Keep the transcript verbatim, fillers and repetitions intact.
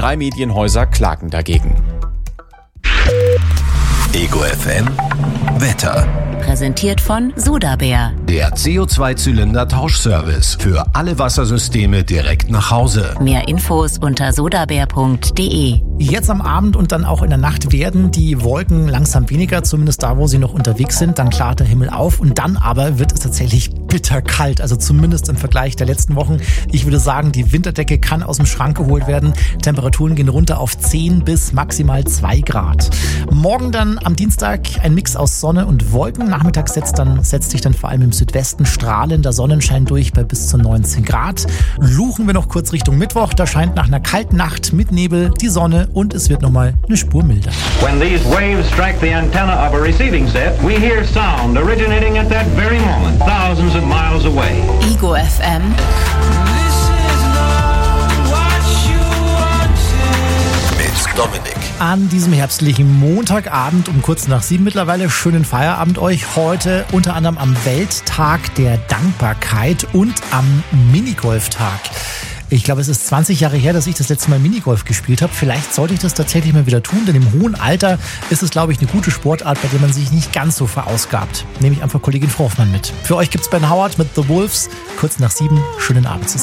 Drei Medienhäuser klagen dagegen. Ego F M Wetter. Präsentiert von Sodabär. Der C O zwei Zylinder Tauschservice für alle Wassersysteme direkt nach Hause. Mehr Infos unter sodabär punkt de. Jetzt am Abend und dann auch in der Nacht werden die Wolken langsam weniger, zumindest da, wo sie noch unterwegs sind. Dann klart der Himmel auf und dann aber wird es tatsächlich bitterkalt, also zumindest im Vergleich der letzten Wochen. Ich würde sagen, die Winterdecke kann aus dem Schrank geholt werden. Temperaturen gehen runter auf zehn bis maximal zwei Grad. Morgen dann am Dienstag ein Mix aus Sonne und Wolken. Nachmittags setzt, dann, setzt sich dann vor allem im Südwesten strahlender Sonnenschein durch bei bis zu neunzehn Grad. Luchen wir noch kurz Richtung Mittwoch. Da scheint nach einer kalten Nacht mit Nebel die Sonne und es wird nochmal eine Spur milder. When these waves strike the antenna of a receiving set, we hear sound originating at that very moment, thousands of miles away. Ego F M. Mit Dominik. An diesem herbstlichen Montagabend um kurz nach sieben mittlerweile schönen Feierabend euch. Heute unter anderem am Welttag der Dankbarkeit und am Minigolftag. Ich glaube, es ist zwanzig Jahre her, dass ich das letzte Mal Minigolf gespielt habe. Vielleicht sollte ich das tatsächlich mal wieder tun, denn im hohen Alter ist es, glaube ich, eine gute Sportart, bei der man sich nicht ganz so verausgabt. Nehme ich einfach Kollegin Frau Hoffmann mit. Für euch gibt's Ben Howard mit The Wolves. Kurz nach sieben. Schönen Abend zusammen.